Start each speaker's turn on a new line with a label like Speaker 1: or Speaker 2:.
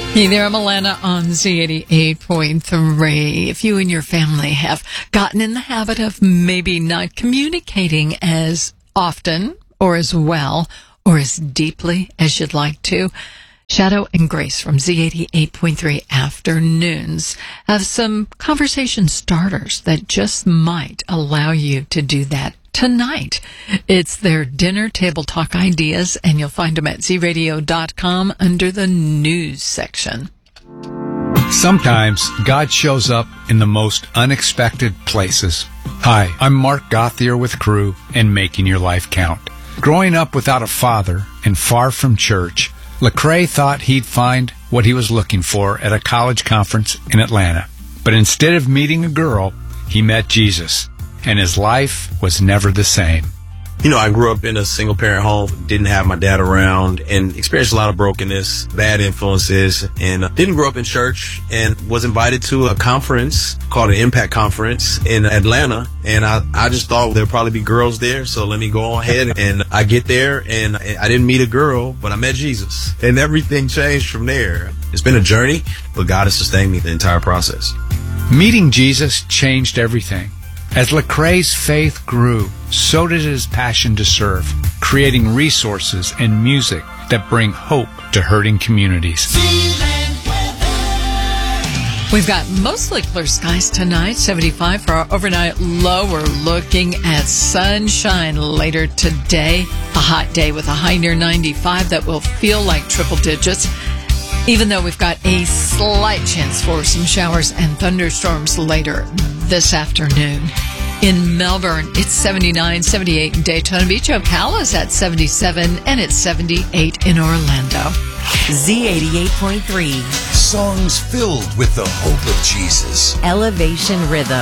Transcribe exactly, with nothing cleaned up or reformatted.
Speaker 1: Hey there, I'm Alana on Z eighty-eight point three. If you and your family have gotten in the habit of maybe not communicating as often or as well or as deeply as you'd like to, Shadow and Grace from Z eighty-eight point three Afternoons have some conversation starters that just might allow you to do that tonight. It's their dinner table talk ideas, and you'll find them at z radio dot com under the news section.
Speaker 2: Sometimes God shows up in the most unexpected places. Hi, I'm Mark Gothier with Crew and Making Your Life Count. Growing up without a father and far from church, Lecrae thought he'd find what he was looking for at a college conference in Atlanta. But instead of meeting a girl, he met Jesus, and his life was never the same.
Speaker 3: You know, I grew up in a single-parent home, didn't have my dad around, and experienced a lot of brokenness, bad influences, and didn't grow up in church, and was invited to a conference called an Impact Conference in Atlanta, and I, I just thought there'd probably be girls there, so let me go ahead, and I get there, and I didn't meet a girl, but I met Jesus, and everything changed from there. It's been a journey, but God has sustained me the entire process.
Speaker 2: Meeting Jesus changed everything. As Lecrae's faith grew, so did his passion to serve, creating resources and music that bring hope to hurting communities.
Speaker 1: We've got mostly clear skies tonight, seventy-five for our overnight low. We're looking at sunshine later today. A hot day with a high near ninety-five that will feel like triple digits, even though we've got a slight chance for some showers and thunderstorms later this afternoon. In Melbourne, it's seventy-nine, seventy-eight in Daytona Beach. Ocala's at seventy-seven, and it's seventy-eight in Orlando.
Speaker 4: Z eighty-eight point three.
Speaker 5: Songs filled with the hope of Jesus.
Speaker 4: Elevation Rhythm.